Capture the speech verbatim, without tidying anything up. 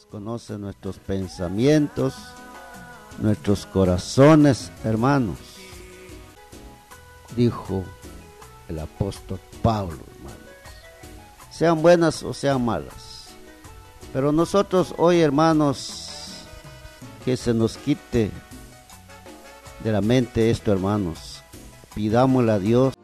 conoce nuestros pensamientos, nuestros corazones, hermanos. Dijo el apóstol Pablo, hermanos, sean buenas o sean malas. Pero nosotros hoy, hermanos, que se nos quite de la mente esto, hermanos. Pidámosle a Dios